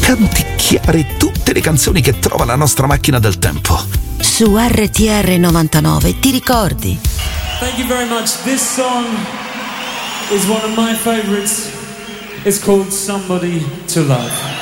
canticchiare tutte le canzoni che trova la nostra macchina del tempo. Su RTR 99 ti ricordi? Thank you very much. This song is one of my favorites. It's called Somebody to Love.